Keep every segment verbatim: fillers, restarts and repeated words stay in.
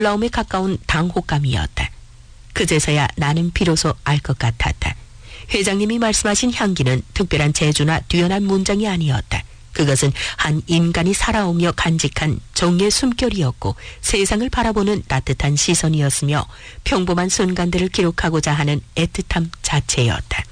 올라옴에 가까운 당혹감이었다. 그제서야 나는 비로소 알 것 같았다. 회장님이 말씀하신 향기는 특별한 재주나 뛰어난 문장이 아니었다. 그것은 한 인간이 살아오며 간직한 정의 숨결이었고 세상을 바라보는 따뜻한 시선이었으며 평범한 순간들을 기록하고자 하는 애틋함 자체였다.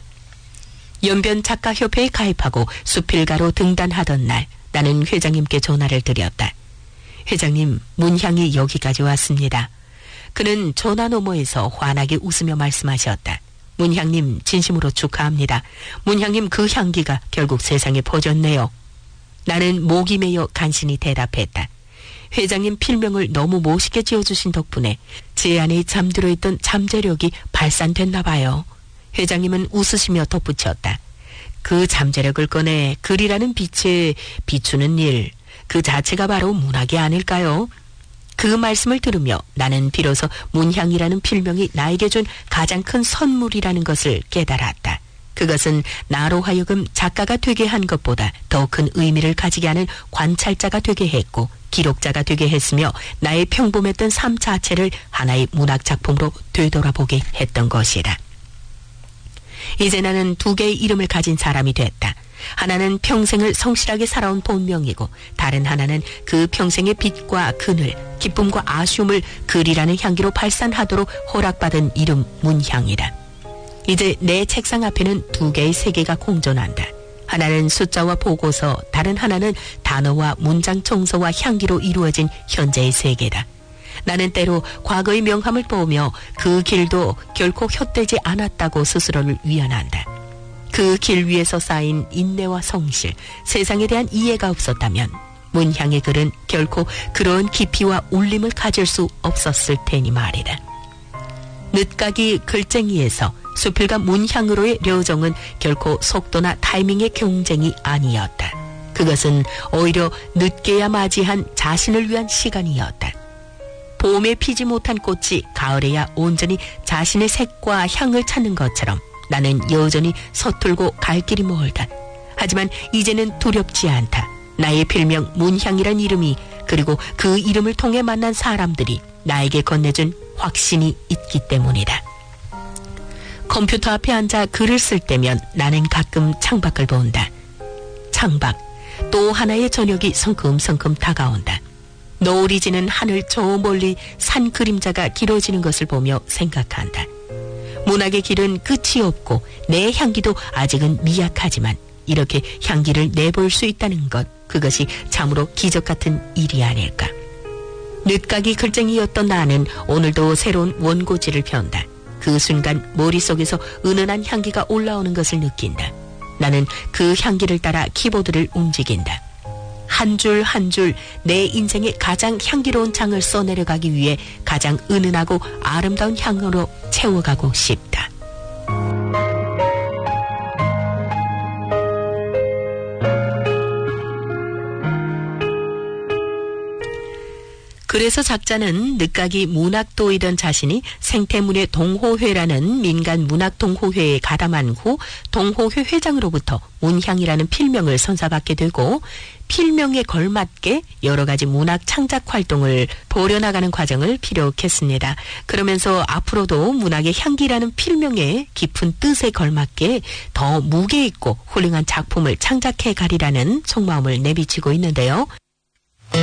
연변 작가협회에 가입하고 수필가로 등단하던 날 나는 회장님께 전화를 드렸다. 회장님, 문향이 여기까지 왔습니다. 그는 전화 너머에서 환하게 웃으며 말씀하셨다. 문향님 진심으로 축하합니다. 문향님 그 향기가 결국 세상에 퍼졌네요. 나는 목이 메여 간신히 대답했다. 회장님 필명을 너무 멋있게 지어주신 덕분에 제 안에 잠들어 있던 잠재력이 발산됐나 봐요. 회장님은 웃으시며 덧붙였다. 그 잠재력을 꺼내 글이라는 빛에 비추는 일, 그 자체가 바로 문학이 아닐까요? 그 말씀을 들으며 나는 비로소 문향이라는 필명이 나에게 준 가장 큰 선물이라는 것을 깨달았다. 그것은 나로 하여금 작가가 되게 한 것보다 더 큰 의미를 가지게 하는 관찰자가 되게 했고 기록자가 되게 했으며 나의 평범했던 삶 자체를 하나의 문학 작품으로 되돌아보게 했던 것이다. 이제 나는 두 개의 이름을 가진 사람이 됐다. 하나는 평생을 성실하게 살아온 본명이고 다른 하나는 그 평생의 빛과 그늘, 기쁨과 아쉬움을 글이라는 향기로 발산하도록 허락받은 이름 문향이다. 이제 내 책상 앞에는 두 개의 세계가 공존한다. 하나는 숫자와 보고서, 다른 하나는 단어와 문장 청소와 향기로 이루어진 현재의 세계다. 나는 때로 과거의 명함을 보며 그 길도 결코 헛되지 않았다고 스스로를 위안한다. 그 길 위에서 쌓인 인내와 성실, 세상에 대한 이해가 없었다면 문향의 글은 결코 그런 깊이와 울림을 가질 수 없었을 테니 말이다. 늦가기 글쟁이에서 수필가 문향으로의 려정은 결코 속도나 타이밍의 경쟁이 아니었다. 그것은 오히려 늦게야 맞이한 자신을 위한 시간이었다. 봄에 피지 못한 꽃이 가을에야 온전히 자신의 색과 향을 찾는 것처럼 나는 여전히 서툴고 갈 길이 멀다. 하지만 이제는 두렵지 않다. 나의 필명 문향이란 이름이, 그리고 그 이름을 통해 만난 사람들이 나에게 건네준 확신이 있기 때문이다. 컴퓨터 앞에 앉아 글을 쓸 때면 나는 가끔 창밖을 본다. 창밖, 또 하나의 저녁이 성큼성큼 다가온다. 노을이 지는 하늘 저 멀리 산 그림자가 길어지는 것을 보며 생각한다. 문학의 길은 끝이 없고 내 향기도 아직은 미약하지만 이렇게 향기를 내볼 수 있다는 것, 그것이 참으로 기적 같은 일이 아닐까. 늦가기 글쟁이였던 나는 오늘도 새로운 원고지를 편다. 그 순간 머릿속에서 은은한 향기가 올라오는 것을 느낀다. 나는 그 향기를 따라 키보드를 움직인다. 한 줄 한 줄 내 인생의 가장 향기로운 장을 써내려가기 위해 가장 은은하고 아름다운 향으로 채워가고 싶다. 그래서 작자는 늦가기 문학도이던 자신이 생태문예 동호회라는 민간 문학동호회에 가담한 후 동호회 회장으로부터 문향이라는 필명을 선사받게 되고 필명에 걸맞게 여러 가지 문학 창작 활동을 벌여나가는 과정을 피력했습니다. 그러면서 앞으로도 문학의 향기라는 필명의 깊은 뜻에 걸맞게 더 무게 있고 훌륭한 작품을 창작해 가리라는 속마음을 내비치고 있는데요.